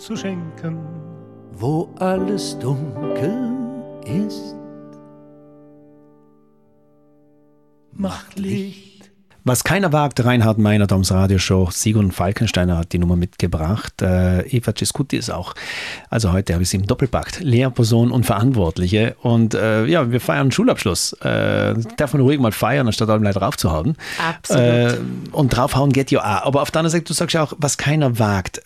zu schenken. Wo alles dunkel ist, macht Licht. Was keiner wagt, Reinhard Meinert ams Radioshow. Sigrun Falkensteiner hat die Nummer mitgebracht. Eva Cescuti ist auch, also heute habe ich sie im Doppelpakt, Lehrperson und Verantwortliche. Und ja, wir feiern einen Schulabschluss. Darf man ruhig mal feiern, anstatt allem Leid drauf zu haben. Absolut. Und draufhauen geht ja auch. Aber auf der anderen Seite, du sagst ja auch, was keiner wagt.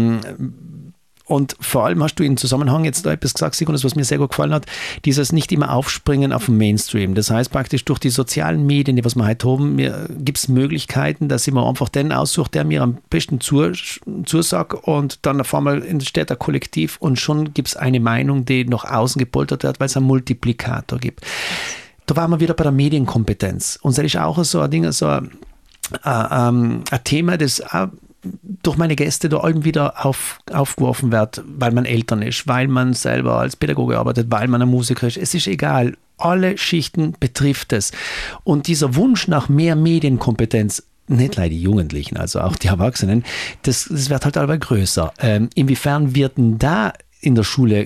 Und vor allem hast du im Zusammenhang jetzt da etwas gesagt, Sigrun, das was mir sehr gut gefallen hat, dieses nicht immer Aufspringen auf den Mainstream. Das heißt praktisch durch die sozialen Medien, die was wir heute haben, gibt es Möglichkeiten, dass ich mir einfach den aussuche, der mir am besten zusagt und dann auf einmal entsteht ein Kollektiv und schon gibt es eine Meinung, die nach außen gepoltert wird, weil es einen Multiplikator gibt. Da waren wir wieder bei der Medienkompetenz. Und das ist auch so ein Ding, so ein Thema, das auch durch meine Gäste da allem wieder aufgeworfen wird, weil man Eltern ist, weil man selber als Pädagoge arbeitet, weil man ein Musiker ist. Es ist egal. Alle Schichten betrifft es. Und dieser Wunsch nach mehr Medienkompetenz, nicht leider die Jugendlichen, also auch die Erwachsenen, das wird halt aber größer. Inwiefern wird denn da in der Schule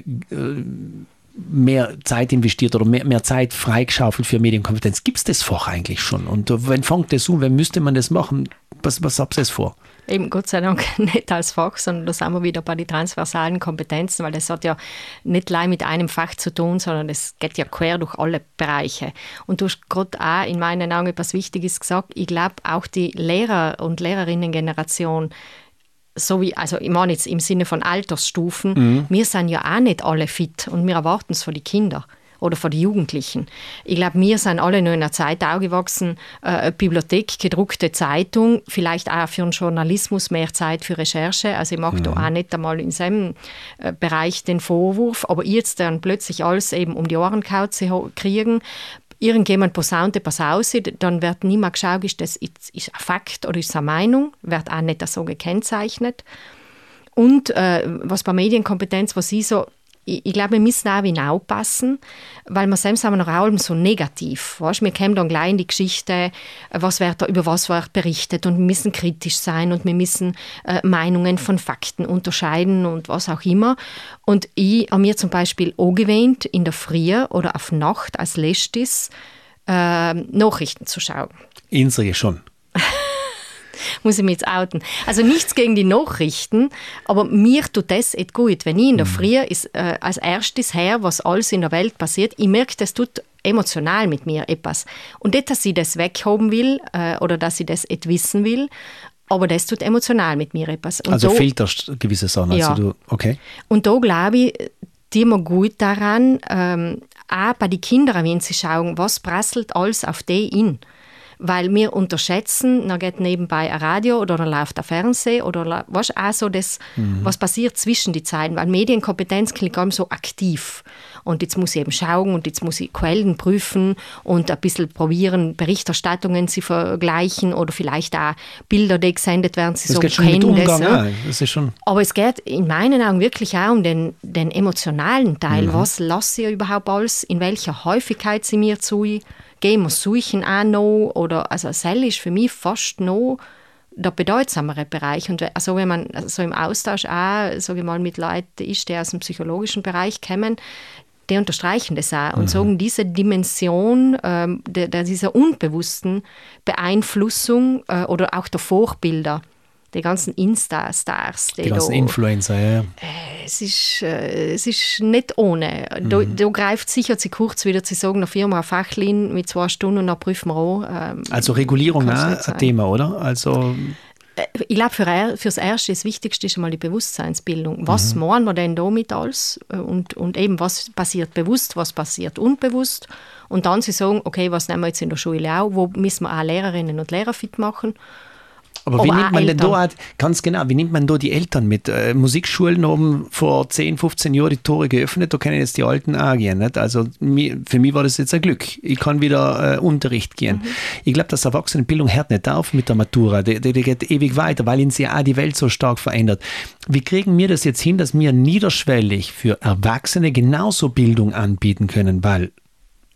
mehr Zeit investiert oder mehr Zeit freigeschaufelt für Medienkompetenz? Gibt es das Fach eigentlich schon? Und wenn fängt das an? Wenn müsste man das machen? Was habt ihr das vor? Eben Gott sei Dank nicht als Fach, sondern da sind wir wieder bei den transversalen Kompetenzen, weil das hat ja nicht allein mit einem Fach zu tun, sondern es geht ja quer durch alle Bereiche. Und du hast gerade auch in meinen Augen etwas Wichtiges gesagt. Ich glaube, auch die Lehrer- und Lehrerinnen-Generation, so wie, also ich meine jetzt im Sinne von Altersstufen, wir sind ja auch nicht alle fit und wir erwarten es von den Kindern oder von den Jugendlichen. Ich glaube, wir sind alle noch in einer Zeit aufgewachsen, Bibliothek, gedruckte Zeitung, vielleicht auch für den Journalismus mehr Zeit für Recherche. Also ich mache da auch nicht einmal in seinem Bereich den Vorwurf, aber jetzt dann plötzlich alles eben um die Ohren gehauen zu kriegen, irgendjemand posaunt etwas aus, dann wird nicht mehr geschaut, ist das ist ein Fakt oder ist es eine Meinung, wird auch nicht so gekennzeichnet. Und was bei Medienkompetenz, was ich so, ich glaube, wir müssen auch aufpassen, weil wir selbst haben noch allem so negativ. Weißt? Wir kommen dann gleich in die Geschichte, über was wird berichtet und wir müssen kritisch sein und wir müssen Meinungen von Fakten unterscheiden und was auch immer. Und ich habe mir zum Beispiel angewöhnt, in der Früh oder auf Nacht als letztes Nachrichten zu schauen. Unsere schon. Muss ich mich jetzt outen. Also nichts gegen die Nachrichten, aber mir tut das echt gut. Wenn ich in der Früh als erstes her, was alles in der Welt passiert, ich merke, das tut emotional mit mir etwas. Und nicht, dass ich das weghaben will oder dass ich das nicht wissen will, aber das tut emotional mit mir etwas. Und also da, filterst gewisse Sachen. Ja. Also okay. Und da glaube ich, die mir gut daran, auch bei den Kindern, wenn sie schauen, was prasselt alles auf die in. Weil wir unterschätzen, dann geht nebenbei ein Radio oder dann läuft der Fernseher oder was auch so das, was passiert zwischen die Zeiten. Weil Medienkompetenz klingt allem so aktiv. Und jetzt muss ich eben schauen und jetzt muss ich Quellen prüfen und ein bisschen probieren, Berichterstattungen zu vergleichen oder vielleicht auch Bilder, die gesendet werden. Sie das sagen, geht schon mit Umgang, das, das ist schon. Aber es geht in meinen Augen wirklich auch um den emotionalen Teil. Was lasse ich überhaupt alles, in welcher Häufigkeit sie mir zu gehen wir suchen auch noch, oder, also Sell ist für mich fast noch der bedeutsamere Bereich. Und also wenn man so im Austausch auch, sage ich mal, mit Leuten ist, die aus dem psychologischen Bereich kommen, die unterstreichen das auch und sagen, diese Dimension dieser unbewussten Beeinflussung oder auch der Vorbilder, die ganzen Insta-Stars. Die ganzen Influencer, ja. Es ist nicht ohne. Da greift sicher zu kurz, wieder zu sagen, eine Firma, eine Fachlin mit 2 Stunden und dann prüfen wir auch. Also Regulierung auch ein Thema, oder? Also ich glaube, fürs Erste das Wichtigste ist einmal die Bewusstseinsbildung. Was meinen wir denn damit alles? Und eben, was passiert bewusst, was passiert unbewusst? Und dann zu sagen, okay, was nehmen wir jetzt in der Schule auch? Wo müssen wir auch Lehrerinnen und Lehrer fit machen? Aber wie nimmt man denn da, ganz genau, wie nimmt man da die Eltern mit? Musikschulen haben vor 10, 15 Jahren die Tore geöffnet, da können jetzt die Alten auch gehen. Nicht? Also für mich war das jetzt ein Glück. Ich kann wieder Unterricht gehen. Ich glaube, dass Erwachsenenbildung hört nicht auf mit der Matura. Die geht ewig weiter, weil ihn sich auch die Welt so stark verändert. Wie kriegen wir das jetzt hin, dass wir niederschwellig für Erwachsene genauso Bildung anbieten können? Weil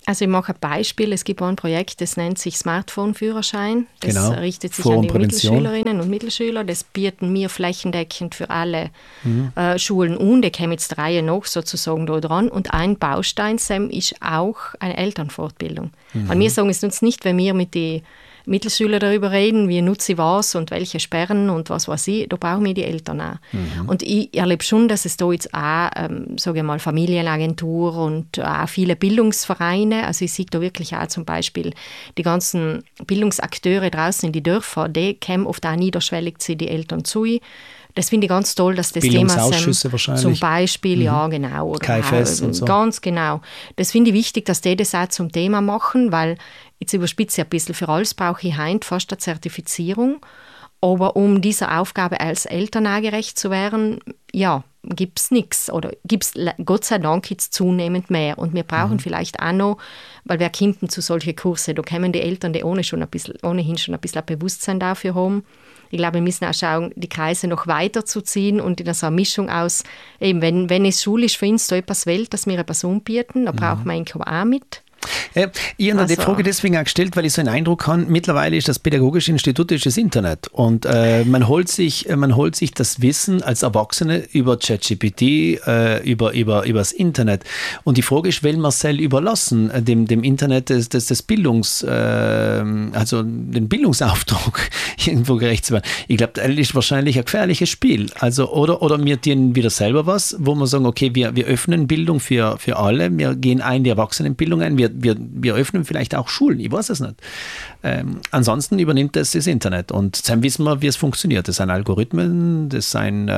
Also ich mache ein Beispiel. Es gibt ein Projekt, das nennt sich Smartphone-Führerschein. Das richtet sich an die Mittelschülerinnen und Mittelschüler. Das bieten wir flächendeckend für alle Schulen an. Die kommen jetzt Reihe noch sozusagen da dran. Und ein Baustein, Sam, ist auch eine Elternfortbildung. Weil wir sagen, es nutzt nicht, wenn wir mit den Mittelschüler darüber reden, wie nutze ich was und welche Sperren und was weiß ich, da brauchen wir die Eltern auch. Und ich erlebe schon, dass es da jetzt auch, sage ich mal, Familienagentur und auch viele Bildungsvereine, also ich sehe da wirklich auch zum Beispiel die ganzen Bildungsakteure draußen in die Dörfer, die kommen oft auch niederschwellig zu die Eltern zu. Das finde ich ganz toll, dass das Thema zum Beispiel, ja genau, oder KfS und so. Ganz genau. Das finde ich wichtig, dass die das auch zum Thema machen, weil, jetzt überspitze ich ein bisschen, für alles brauche ich heute fast eine Zertifizierung, aber um dieser Aufgabe als Eltern auch gerecht zu werden, ja, gibt es nichts oder gibt es Gott sei Dank jetzt zunehmend mehr und wir brauchen vielleicht auch noch, weil wir kommen zu solchen Kursen, da kommen die Eltern, die ohnehin schon ein bisschen Bewusstsein dafür haben. Ich glaube, wir müssen auch schauen, die Kreise noch weiter zu ziehen und in so einer Mischung aus, eben, wenn es schulisch für uns da etwas will, dass wir etwas anbieten, da braucht man eigentlich auch mit. Ich habe die Frage deswegen auch gestellt, weil ich so einen Eindruck habe, mittlerweile ist das Pädagogische Institut das Internet und man holt sich das Wissen als Erwachsene über ChatGPT, über das Internet und die Frage ist, will Marcel überlassen, dem Internet des Bildungs, also den Bildungsauftrag irgendwo gerecht zu werden. Ich glaube, das ist wahrscheinlich ein gefährliches Spiel. Also, oder wir tun wieder selber was, wo wir sagen, okay, wir öffnen Bildung für alle, wir gehen die Erwachsenenbildung ein, wir öffnen vielleicht auch Schulen, ich weiß es nicht. Ansonsten übernimmt das Internet und dann wissen wir, wie es funktioniert. Das sind Algorithmen, das sind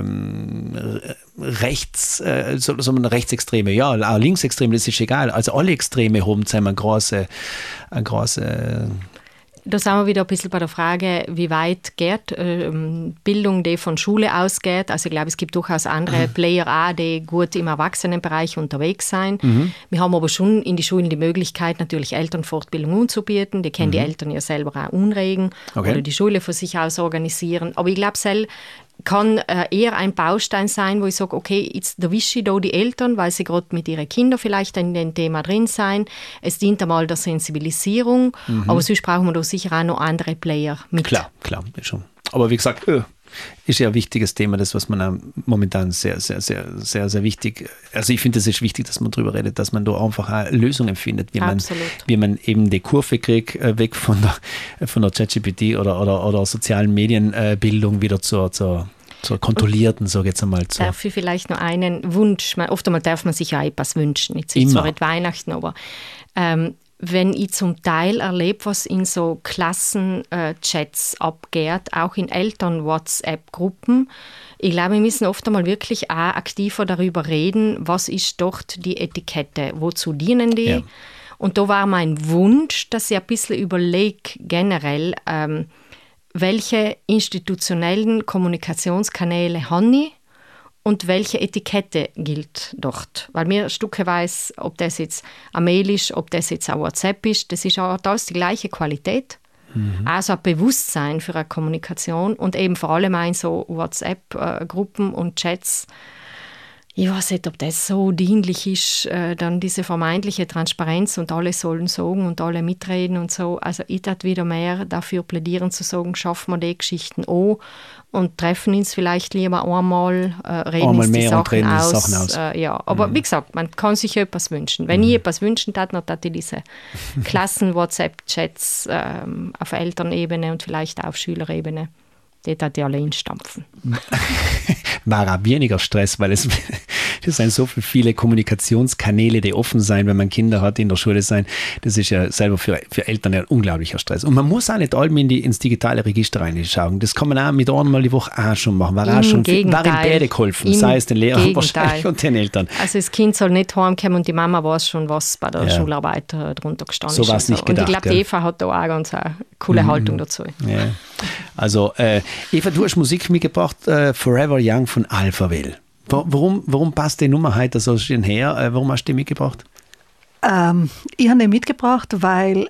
Rechtsextreme, ja, auch Linksextreme, das ist egal. Also alle Extreme haben eine große Da sind wir wieder ein bisschen bei der Frage, wie weit geht Bildung, die von Schule ausgeht. Also ich glaube, es gibt durchaus andere Player auch, die gut im Erwachsenenbereich unterwegs sind. Wir haben aber schon in die Schulen die Möglichkeit, natürlich Elternfortbildung anzubieten. Die können die Eltern ja selber auch anregen oder die Schule von sich aus organisieren. Aber ich glaube, kann eher ein Baustein sein, wo ich sage, okay, jetzt erwische ich da die Eltern, weil sie gerade mit ihren Kindern vielleicht in dem Thema drin sein. Es dient einmal der Sensibilisierung, aber sonst brauchen wir da sicher auch noch andere Player mit. Klar, schon. Aber wie gesagt, ist ja ein wichtiges Thema, das, was man auch momentan sehr, sehr, sehr, sehr, sehr wichtig, also ich finde, es ist wichtig, dass man darüber redet, dass man da einfach auch Lösungen findet, wie man eben die Kurve kriegt, weg von der ChatGPT oder sozialen Medienbildung wieder zur kontrollierten, sage ich jetzt einmal. Darf ich vielleicht noch einen Wunsch, oftmals darf man sich ja etwas wünschen, jetzt ist zwar nicht Weihnachten, aber wenn ich zum Teil erlebe, was in so Klassenchats abgeht, auch in Eltern-WhatsApp-Gruppen, ich glaube, wir müssen oft einmal wirklich auch aktiver darüber reden, was ist dort die Etikette, wozu dienen die? Ja. Und da war mein Wunsch, dass ich ein bisschen überlege, generell, welche institutionellen Kommunikationskanäle habe ich und welche Etikette gilt dort. Weil mir stückeweise, ob das jetzt eine Mail ist, ob das jetzt ein WhatsApp ist, das ist auch alles die gleiche Qualität. Also ein Bewusstsein für eine Kommunikation und eben vor allem auch in so WhatsApp-Gruppen und Chats. Ich weiß nicht, ob das so dienlich ist, dann diese vermeintliche Transparenz und alle sollen sagen und alle mitreden und so. Also ich würde wieder mehr dafür plädieren zu sagen, schaffen wir die Geschichten an und treffen uns vielleicht lieber einmal, reden uns die Sachen aus. Ja, aber wie gesagt, man kann sich etwas wünschen. Wenn ich etwas wünschen darf, dann hätte ich diese Klassen-WhatsApp-Chats auf Elternebene und vielleicht auch auf Schülerebene. Die hat ja alle instampfen. War auch weniger Stress, weil es sind so viele Kommunikationskanäle, die offen sein, wenn man Kinder hat, die in der Schule sein. Das ist ja selber für Eltern ein unglaublicher Stress. Und man muss auch nicht allem ins digitale Register reinschauen. Das kann man auch mit einmal die Woche auch schon machen. War in beide geholfen, sei es den Lehrern wahrscheinlich und den Eltern. Also das Kind soll nicht heimkommen und die Mama weiß schon, was bei der Schularbeit drunter gestanden ist. So war es nicht gedacht. Und ich glaube, Eva hat da auch ganz eine coole Haltung dazu. Ja. Also Eva, du hast Musik mitgebracht, Forever Young von Alphaville. Warum passt die Nummer heute so schön her? Warum hast du die mitgebracht? Ich habe die mitgebracht, weil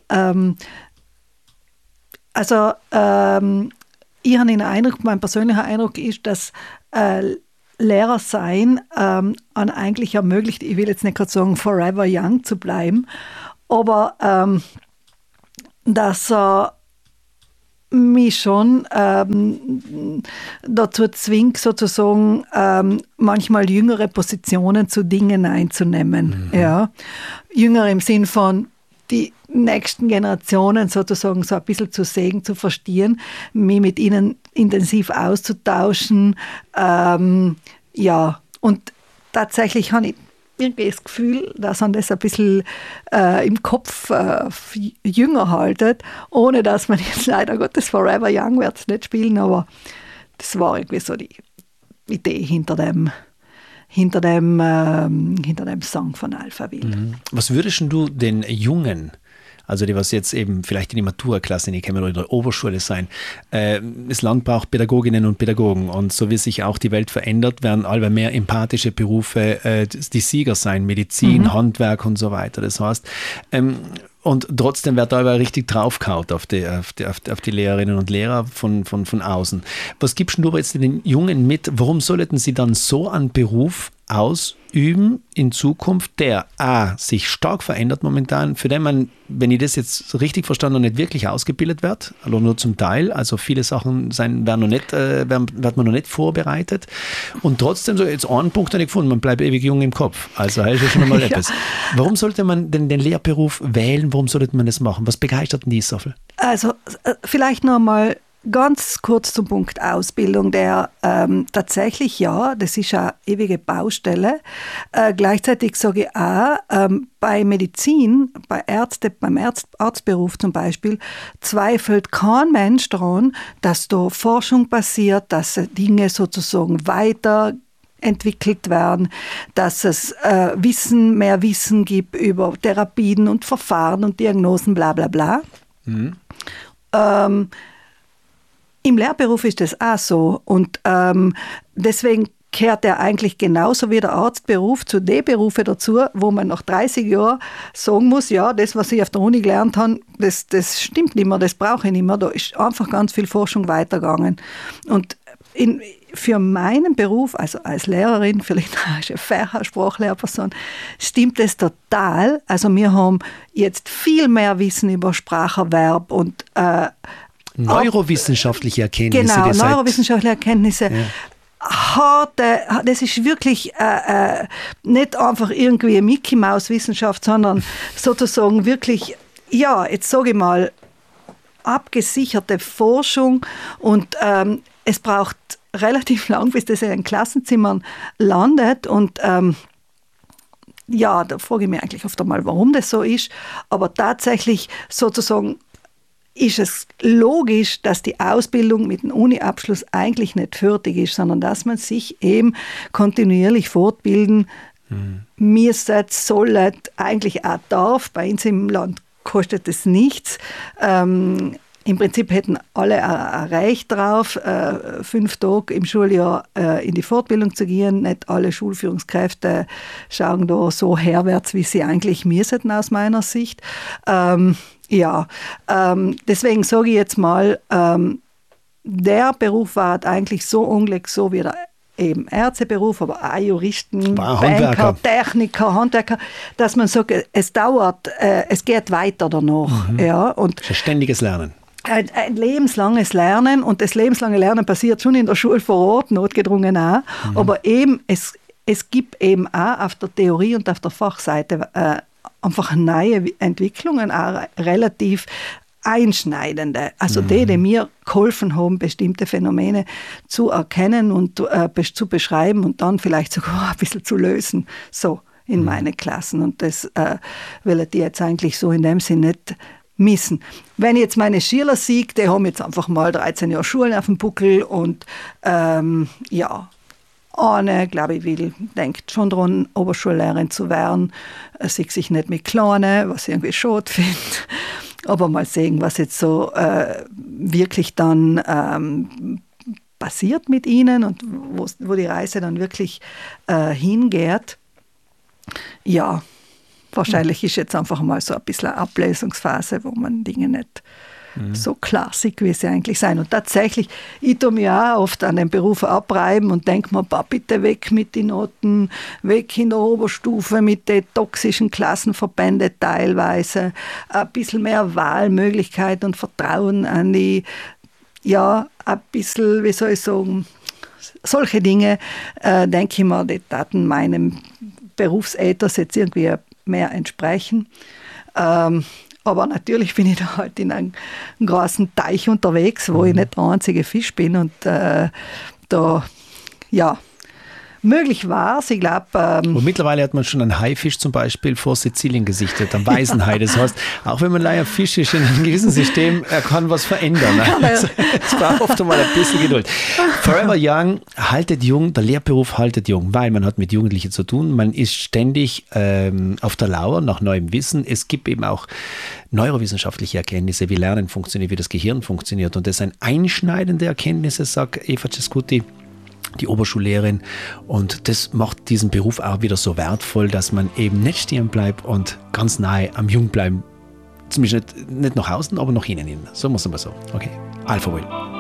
ich habe den Eindruck, mein persönlicher Eindruck ist, dass Lehrer sein eigentlich ermöglicht, ich will jetzt nicht gerade sagen, forever young zu bleiben. aber dass er mich schon dazu zwingt, sozusagen manchmal jüngere Positionen zu Dingen einzunehmen. Ja. Jünger im Sinn von die nächsten Generationen sozusagen so ein bisschen zu sehen, zu verstehen, mich mit ihnen intensiv auszutauschen. Ja, und tatsächlich habe ich irgendwie das Gefühl, dass man das ein bisschen im Kopf jünger haltet, ohne dass man jetzt leider Gottes Forever Young wird nicht spielen, aber das war irgendwie so die Idee hinter dem Song von Alphaville. Was würdest du den Jungen, also die, was jetzt eben vielleicht in die Matura-Klasse nicht kommen oder in der Oberschule sein, das Land braucht Pädagoginnen und Pädagogen, und so wie sich auch die Welt verändert, werden alle mehr empathische Berufe die Sieger sein, Medizin, Handwerk und so weiter. Das heißt, und trotzdem wird da aber richtig draufgehauen auf die Lehrerinnen und Lehrer von außen. Was gibst du aber jetzt den Jungen mit? Warum sollten sie dann so einen Beruf ausüben in Zukunft, der sich stark verändert momentan, für den man, wenn ich das jetzt richtig verstanden habe, nicht wirklich ausgebildet wird, also nur zum Teil, also viele Sachen wird man noch nicht vorbereitet, und trotzdem so jetzt einen Punkt habe ich gefunden, man bleibt ewig jung im Kopf, also das ist schon mal etwas. Warum sollte man den Lehrberuf wählen, warum sollte man das machen, was begeistert denn die so viel? Also vielleicht noch mal ganz kurz zum Punkt Ausbildung, der tatsächlich, ja, das ist eine ewige Baustelle. Gleichzeitig sage ich auch, bei Medizin, beim Arztberuf zum Beispiel, zweifelt kein Mensch daran, dass da Forschung passiert, dass Dinge sozusagen weiterentwickelt werden, dass es mehr Wissen gibt über Therapien und Verfahren und Diagnosen, bla bla bla. Im Lehrberuf ist das auch so, und deswegen gehört er eigentlich genauso wie der Arztberuf zu den Berufen dazu, wo man nach 30 Jahren sagen muss, ja, das, was ich auf der Uni gelernt habe, das stimmt nicht mehr, das brauche ich nicht mehr. Da ist einfach ganz viel Forschung weitergegangen. Und für meinen Beruf, also als Lehrerin, vielleicht als Fachsprachlehrperson, stimmt das total. Also wir haben jetzt viel mehr Wissen über Spracherwerb und neurowissenschaftliche Erkenntnisse. Genau, neurowissenschaftliche Erkenntnisse. Ja. Das ist wirklich nicht einfach irgendwie Mickey-Maus-Wissenschaft, sondern sozusagen wirklich, ja, jetzt sage ich mal, abgesicherte Forschung, und es braucht relativ lang, bis das in den Klassenzimmern landet, und ja, da frage ich mich eigentlich oft einmal, warum das so ist, aber tatsächlich sozusagen ist es logisch, dass die Ausbildung mit dem Uni-Abschluss eigentlich nicht fertig ist, sondern dass man sich eben kontinuierlich fortbilden müsste, sollte, eigentlich auch darf. Bei uns im Land kostet es nichts. Im Prinzip hätten alle ein Recht drauf, 5 Tage im Schuljahr in die Fortbildung zu gehen. Nicht alle Schulführungskräfte schauen da so herwärts, wie sie eigentlich müssten, aus meiner Sicht. Deswegen sage ich jetzt mal, der Beruf war eigentlich so unglücklich, so wie der eben Ärzteberuf, aber auch Juristen, Banker, Techniker, Handwerker, dass man sagt, es dauert, es geht weiter danach. Ja, und ein ständiges Lernen. Ein lebenslanges Lernen, und das lebenslange Lernen passiert schon in der Schule vor Ort, notgedrungen auch, aber eben es gibt eben auch auf der Theorie und auf der Fachseite einfach neue Entwicklungen, auch relativ einschneidende. Also die mir geholfen haben, bestimmte Phänomene zu erkennen und zu beschreiben und dann vielleicht sogar ein bisschen zu lösen, so in meine Klassen. Und das will ich jetzt eigentlich so in dem Sinn nicht missen. Wenn ich jetzt meine Schüler sehe, die haben jetzt einfach mal 13 Jahre Schulen auf dem Buckel, und eine, glaube ich, denkt schon daran, Oberschullehrerin zu werden, sieht sich nicht mit Kleinen, was ich irgendwie schade finde. Aber mal sehen, was jetzt so wirklich dann passiert mit ihnen und wo die Reise dann wirklich hingeht. Ja, wahrscheinlich ist jetzt einfach mal so ein bisschen eine Ablesungsphase, wo man Dinge nicht so klassik, wie sie eigentlich sein. Und tatsächlich, ich tue mich auch oft an den Beruf abreiben und denke mir, bitte weg mit den Noten, weg in der Oberstufe mit den toxischen Klassenverbänden teilweise, ein bisschen mehr Wahlmöglichkeit und Vertrauen an die, ja, ein bisschen, wie soll ich sagen, solche Dinge, denke ich mir, die taten meinem Berufsethos jetzt irgendwie mehr entsprechen. Aber natürlich bin ich da halt in einem großen Teich unterwegs, wo ich nicht der einzige Fisch bin. Und da, ja, möglich war es, ich glaube... Und mittlerweile hat man schon einen Haifisch zum Beispiel vor Sizilien gesichtet, am Weißenhai. Das heißt, auch wenn man leider Fisch ist in einem gewissen System, er kann was verändern. Also, es braucht oft einmal ein bisschen Geduld. Forever Young haltet jung, der Lehrberuf haltet jung, weil man hat mit Jugendlichen zu tun, man ist ständig auf der Lauer nach neuem Wissen. Es gibt eben auch neurowissenschaftliche Erkenntnisse, wie Lernen funktioniert, wie das Gehirn funktioniert. Und das sind einschneidende Erkenntnisse, sagt Eva Cescuti, die Oberschullehrerin, und das macht diesen Beruf auch wieder so wertvoll, dass man eben nicht stehen bleibt und ganz nahe am Jung bleiben. Zumindest nicht nach außen, aber nach innen hin. So muss man so. Okay. Alpha Will.